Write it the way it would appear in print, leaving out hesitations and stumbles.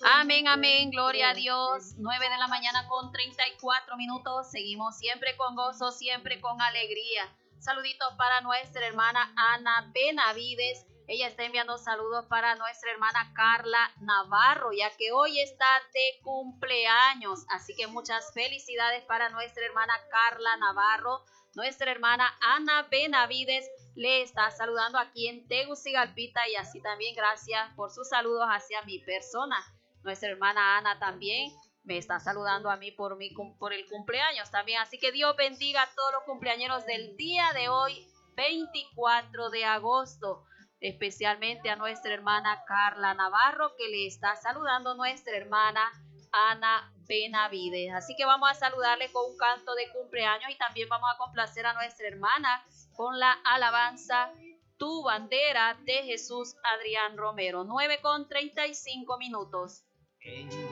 Amén, amén, gloria a Dios. 9 de la mañana con 34 minutos. Seguimos siempre con gozo, siempre con alegría. Saluditos para nuestra hermana Ana Benavides. Ella está enviando saludos para nuestra hermana Carla Navarro, ya que hoy está de cumpleaños. Así que muchas felicidades para nuestra hermana Carla Navarro. Nuestra hermana Ana Benavides le está saludando aquí en Tegucigalpita, y así también gracias por sus saludos hacia mi persona. Nuestra hermana Ana también me está saludando a mí por el cumpleaños también. Así que Dios bendiga a todos los cumpleañeros del día de hoy, 24 de agosto. Especialmente a nuestra hermana Carla Navarro, que le está saludando nuestra hermana Ana Benavides. Así que vamos a saludarle con un canto de cumpleaños, y también vamos a complacer a nuestra hermana con la alabanza Tu Bandera de Jesús Adrián Romero. 9 con 35 minutos.